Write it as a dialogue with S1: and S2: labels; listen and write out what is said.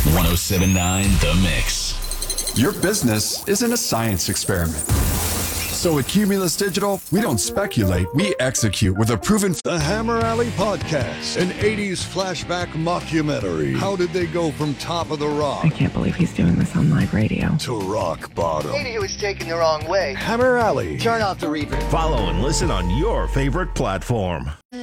S1: 1079 The Mix.
S2: Your business isn't a science experiment. So at Cumulus Digital, we don't speculate, we execute with a proven...
S3: The Hammer Alley Podcast, an 80s flashback mockumentary. How did they go from top of the rock
S4: I can't believe he's doing this on live radio.
S3: to rock bottom?
S5: Maybe he was taken the wrong way.
S3: Hammer Alley.
S5: Turn off the reverb.
S6: Follow and listen on your favorite platform.